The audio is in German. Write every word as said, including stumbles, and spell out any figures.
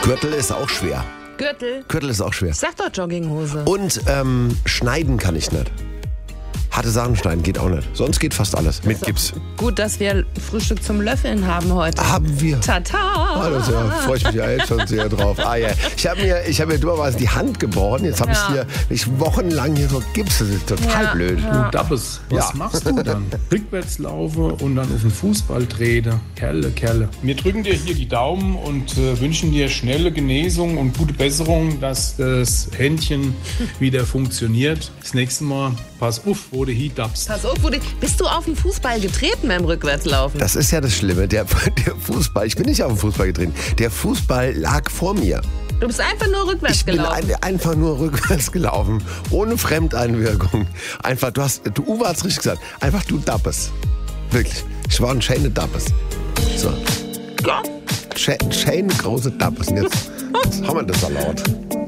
Gürtel ist auch schwer. Gürtel? Gürtel ist auch schwer. Sag doch Jogginghose. Und ähm, schneiden kann ich nicht. Harte Sachen schneiden geht auch nicht. Sonst geht fast alles mit Gips. Gut, dass wir Frühstück zum Löffeln haben heute. Haben wir. Tata! Ah, das ja, freue ich mich ja jetzt schon sehr drauf. Ah, ja. Ich habe mir, ich hab mir dummerweise die Hand gebrochen. Jetzt habe Ja. ich hier ich wochenlang hier so Gips. Das ist total Ja, blöd. ja. Dabbes, was Ja. machst du dann? Rückwärts laufe und dann auf den Fußball trete. Kerle, Kerle. Wir drücken dir hier die Daumen und äh, wünschen dir schnelle Genesung und gute Besserung, dass das Händchen wieder funktioniert. Das nächste Mal pass auf, wo du hier dabbst. Pass auf, wo die, bist du auf den Fußball getreten beim Rückwärtslaufen? Das ist ja das Schlimme. Der, der Fußball, ich bin nicht auf den Fußball getreten. Der Fußball lag vor mir. Du bist einfach nur rückwärts Ich bin gelaufen. ein, einfach nur rückwärts gelaufen. Ohne Fremdeinwirkung. Einfach, du hast, du Uwe hat's richtig gesagt. Einfach du Dappes. Wirklich. Ich war ein Schäne Dappes. So. Ja. Schäne große Dappes. Und jetzt, jetzt haben wir das da laut.